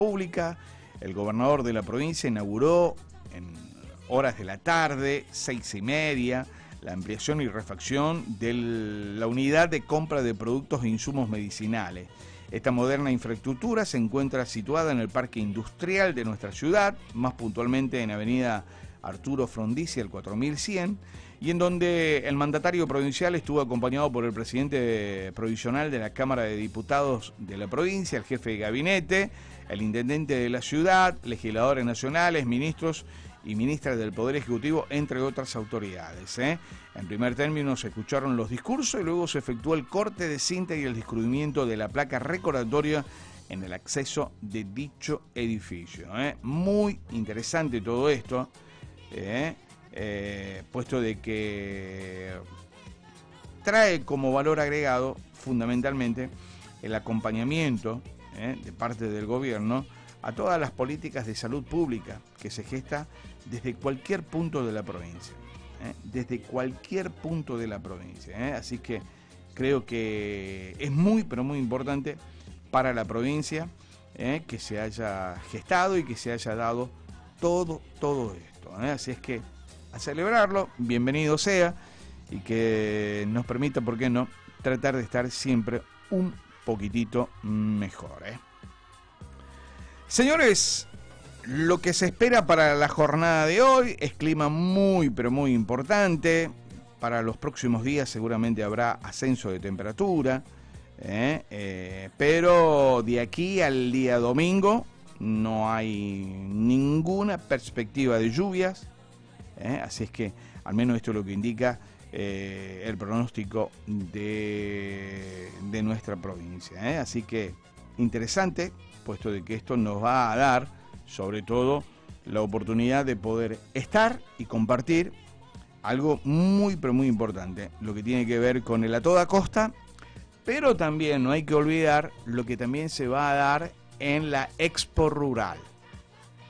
Pública. El gobernador de la provincia inauguró en horas de la tarde, 6:30, la ampliación y refacción de la unidad de compra de productos e insumos medicinales. Esta moderna infraestructura se encuentra situada en el parque industrial de nuestra ciudad, más puntualmente en avenida Arturo Frondizi, al 4100, y en donde el mandatario provincial estuvo acompañado por el presidente provisional de la Cámara de Diputados de la provincia, el jefe de gabinete, el intendente de la ciudad, legisladores nacionales, ministros y ministras del Poder Ejecutivo, entre otras autoridades. En primer término se escucharon los discursos y luego se efectuó el corte de cinta y el descubrimiento de la placa recordatoria en el acceso de dicho edificio. Muy interesante todo esto, puesto de que trae como valor agregado fundamentalmente el acompañamiento de parte del gobierno a todas las políticas de salud pública que se gesta desde cualquier punto de la provincia, desde cualquier punto de la provincia. Así que creo que es muy, pero muy importante para la provincia que se haya gestado y que se haya dado todo esto. Así es que a celebrarlo, bienvenido sea, y que nos permita, ¿por qué no?, tratar de estar siempre un poquitito mejor. Señores, lo que se espera para la jornada de hoy es clima muy, pero muy importante. Para los próximos días seguramente habrá ascenso de temperatura, pero de aquí al día domingo no hay ninguna perspectiva de lluvias, así es que al menos esto es lo que indica el pronóstico de nuestra provincia. Así que interesante, puesto de que esto nos va a dar, sobre todo, la oportunidad de poder estar y compartir algo muy, pero muy importante, lo que tiene que ver con el a toda costa, pero también no hay que olvidar lo que también se va a dar en la Expo Rural.